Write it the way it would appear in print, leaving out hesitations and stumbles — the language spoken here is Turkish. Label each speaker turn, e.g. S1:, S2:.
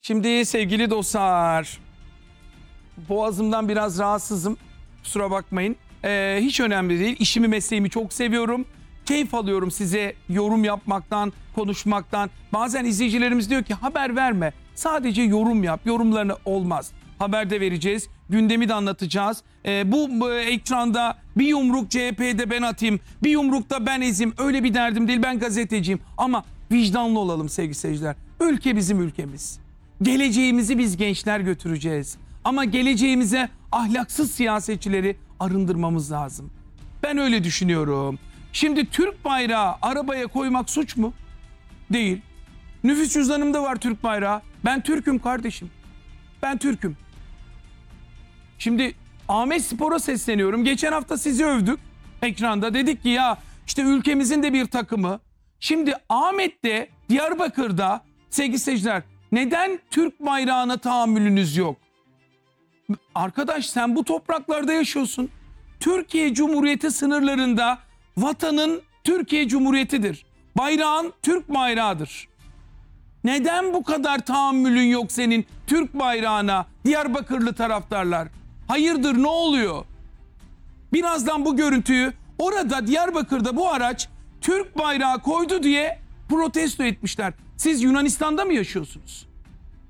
S1: Şimdi sevgili dostlar, boğazımdan biraz rahatsızım. Kusura bakmayın. Hiç önemli değil. İşimi, mesleğimi çok seviyorum. Keyif alıyorum size yorum yapmaktan, konuşmaktan. Bazen izleyicilerimiz diyor ki haber verme. Sadece yorum yap. Yorumlarını olmaz. Haber de vereceğiz. Gündemi de anlatacağız. Bu ekranda bir yumruk CHP'de ben atayım. Bir yumruk da ben ezeyim. Öyle bir derdim değil. Ben gazeteciyim. Ama vicdanlı olalım sevgili seyirciler. Ülke bizim ülkemiz. Geleceğimizi biz gençler götüreceğiz. Ama geleceğimize ahlaksız siyasetçileri arındırmamız lazım. Ben öyle düşünüyorum. Şimdi Türk bayrağı arabaya koymak suç mu? Değil. Nüfus cüzdanımda var Türk bayrağı. Ben Türk'üm kardeşim. Ben Türk'üm. Şimdi Ahmet Spor'a sesleniyorum. Geçen hafta sizi övdük ekranda. Dedik ki ya işte ülkemizin de bir takımı. Şimdi Ahmet'te, Diyarbakır'da sevgili seyirciler, neden Türk bayrağına tahammülünüz yok? Arkadaş sen bu topraklarda yaşıyorsun. Türkiye Cumhuriyeti sınırlarında vatanın Türkiye Cumhuriyeti'dir. Bayrağın Türk bayrağıdır. Neden bu kadar tahammülün yok senin Türk bayrağına, Diyarbakırlı taraftarlar? Hayırdır, ne oluyor? Birazdan bu görüntüyü orada Diyarbakır'da bu araç Türk bayrağı koydu diye protesto etmişler. Siz Yunanistan'da mı yaşıyorsunuz?